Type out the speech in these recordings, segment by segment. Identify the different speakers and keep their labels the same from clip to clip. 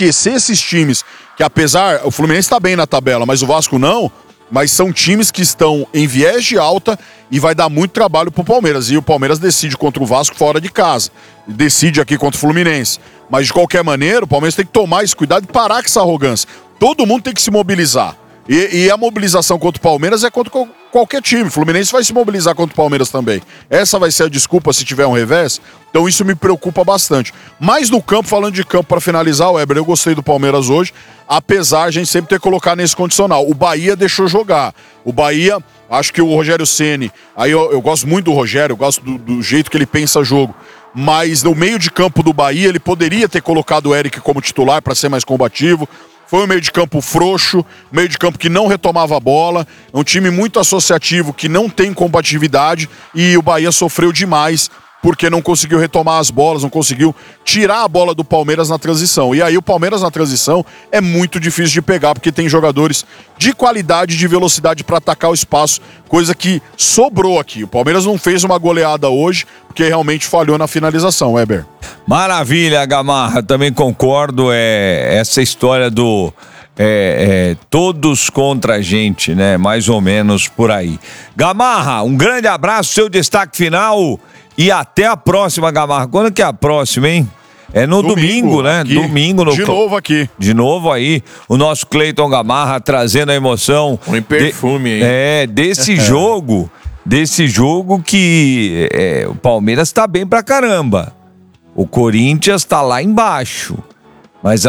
Speaker 1: esquecer esses times que, apesar, o Fluminense tá bem na tabela, mas o Vasco não, mas são times que estão em viés de alta e vai dar muito trabalho pro Palmeiras. E o Palmeiras decide contra o Vasco fora de casa, decide aqui contra o Fluminense. Mas de qualquer maneira, o Palmeiras tem que tomar esse cuidado e parar com essa arrogância. Todo mundo tem que se mobilizar. E a mobilização contra o Palmeiras é contra qualquer time. O Fluminense vai se mobilizar contra o Palmeiras também. Essa vai ser a desculpa se tiver um revés. Então isso me preocupa bastante. Mas no campo, falando de campo para finalizar, Weber, eu gostei do Palmeiras hoje, apesar de a gente sempre ter colocado nesse condicional. O Bahia deixou jogar. O Bahia, acho que o Rogério Ceni, aí eu gosto muito do Rogério, eu gosto do jeito que ele pensa jogo. Mas no meio de campo do Bahia, ele poderia ter colocado o Eric como titular para ser mais combativo. Foi um meio de campo frouxo, meio de campo que não retomava a bola, um time muito associativo que não tem combatividade e o Bahia sofreu demais porque não conseguiu retomar as bolas, não conseguiu tirar a bola do Palmeiras na transição. E aí o Palmeiras na transição é muito difícil de pegar porque tem jogadores de qualidade e de velocidade para atacar o espaço, coisa que sobrou aqui. O Palmeiras não fez uma goleada hoje porque realmente falhou na finalização, Weber.
Speaker 2: Maravilha, Gamarra, também concordo, essa história do todos contra a gente, né, mais ou menos por aí. Gamarra, um grande abraço, seu destaque final e até a próxima, Gamarra. Quando que é a próxima, hein? É no domingo, né?
Speaker 1: Aqui.
Speaker 2: Domingo.
Speaker 1: De novo aqui.
Speaker 2: De novo aí, o nosso Cleiton Gamarra trazendo a emoção.
Speaker 3: Um perfume, hein?
Speaker 2: Desse jogo, que o Palmeiras tá bem pra caramba. O Corinthians tá lá embaixo. Mas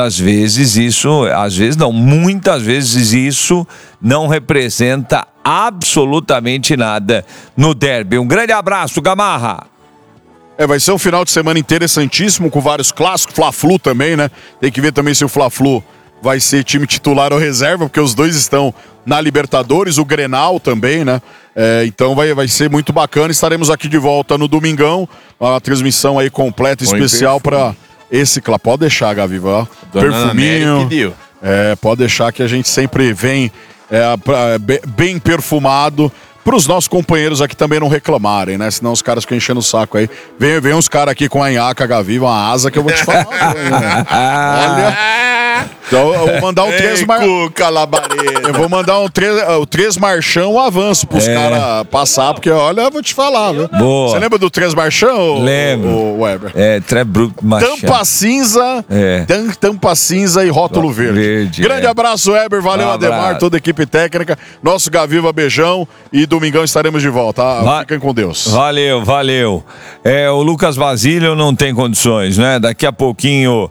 Speaker 2: muitas vezes isso não representa absolutamente nada no derby. Um grande abraço, Gamarra.
Speaker 1: Vai ser um final de semana interessantíssimo, com vários clássicos, Fla-Flu também, né? Tem que ver também se o Fla-Flu vai ser time titular ou reserva, porque os dois estão na Libertadores, o Grenal também, né? Então vai ser muito bacana. Estaremos aqui de volta no domingão, uma transmissão aí completa, especial para esse clã. Pode deixar, Gaviva, perfuminho. Pode deixar que a gente sempre vem bem perfumado, para os nossos companheiros aqui também não reclamarem, né? Senão os caras ficam enchendo o saco aí. Vem uns caras aqui com a nhaca, Gaviva, uma asa que eu vou te falar. Olha. Então eu vou mandar um 3
Speaker 3: labareda.
Speaker 1: Eu vou mandar o 3 marchão, um avanço pros caras passar, porque olha, eu vou te falar, viu?
Speaker 2: Boa.
Speaker 1: Você lembra do 3 marchão?
Speaker 2: Lembro.
Speaker 1: O Weber.
Speaker 2: Très brut marchão.
Speaker 1: Tampa cinza e rótulo verde. Grande abraço, Weber. Valeu, Ademar, toda a equipe técnica. Nosso Gaviva, beijão. E domingão estaremos de volta. Fiquem com Deus.
Speaker 2: Valeu. O Lucas Basílio não tem condições, né? Daqui a pouquinho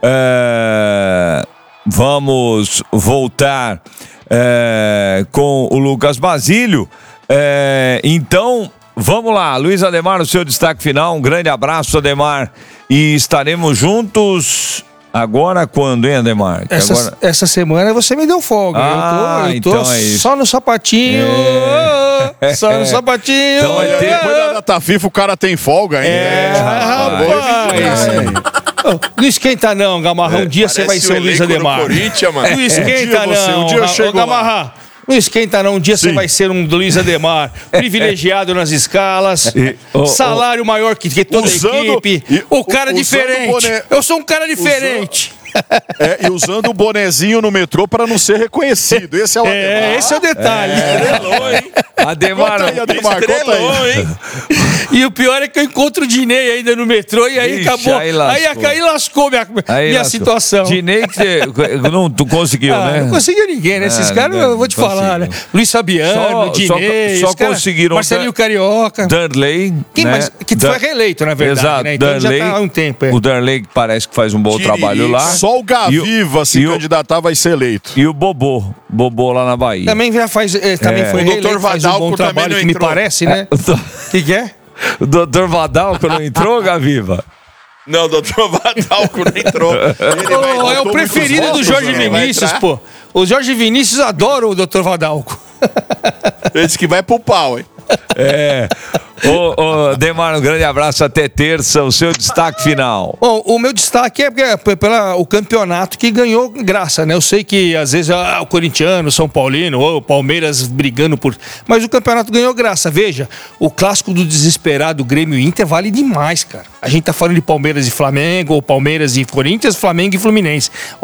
Speaker 2: vamos voltar com o Lucas Basílio. Então, vamos lá. Luiz Ademar, o seu destaque final. Um grande abraço, Ademar. E estaremos juntos... Agora quando, hein, Ademar?
Speaker 4: Essa semana você me deu folga. Eu tô
Speaker 2: então é isso.
Speaker 4: Só no sapatinho. Só no sapatinho.
Speaker 1: Então, depois da data FIFA, o cara tem folga ainda.
Speaker 4: Rapaz. Não esquenta não, Gamarra. Um dia você vai ser o Luiz Ademar. Não esquenta não.
Speaker 1: Um dia eu chego
Speaker 4: Gamarra. Não esquenta não, um dia você vai ser um Luiz Ademar, privilegiado nas escalas, salário maior que toda a equipe, o cara diferente. Eu sou um cara diferente.
Speaker 1: E usando o bonezinho no metrô para não ser reconhecido. Esse é o Ademar.
Speaker 4: Esse é o detalhe.
Speaker 3: Estrelou, hein?
Speaker 2: Ademar,
Speaker 3: Estrelou, hein?
Speaker 4: E o pior é que eu encontro o Dinei ainda no metrô e aí acabou. Aí lascou minha situação.
Speaker 2: Dinei que não tu conseguiu, né?
Speaker 4: Não conseguiu ninguém, né? Esses caras, eu vou te falar, né? Luiz Fabiano, Dinei,
Speaker 2: só conseguiram
Speaker 4: Marcelinho Carioca.
Speaker 2: Darley,
Speaker 4: que foi reeleito, na verdade.
Speaker 2: Exato,
Speaker 4: né? Então
Speaker 2: Darley,
Speaker 4: já tá há um tempo.
Speaker 2: O Darley parece que faz um bom trabalho lá.
Speaker 1: Só o Gaviva se candidatar vai ser eleito.
Speaker 2: E o Bobô lá na Bahia.
Speaker 4: Também já faz, também foi reeleito,
Speaker 3: Dr.
Speaker 4: faz um bom trabalho, que me parece, né? O que é?
Speaker 2: O Dr. Vadalco não entrou, Gaviva?
Speaker 3: Não, o Dr. Vadalco não entrou.
Speaker 4: É o preferido do Jorge Vinícius, pô. O Jorge Vinícius adora o Dr. Vadalco.
Speaker 3: Ele disse que vai pro pau, hein?
Speaker 2: Demar, um grande abraço, até terça, o seu destaque final.
Speaker 4: Bom, o meu destaque é pelo campeonato que ganhou graça, né? Eu sei que às vezes o corintiano, o São Paulino, ou o Palmeiras brigando por... Mas o campeonato ganhou graça, veja, o clássico do desesperado Grêmio e Inter vale demais, cara. A gente tá falando de Palmeiras e Flamengo, ou Palmeiras e Corinthians, Flamengo e Fluminense.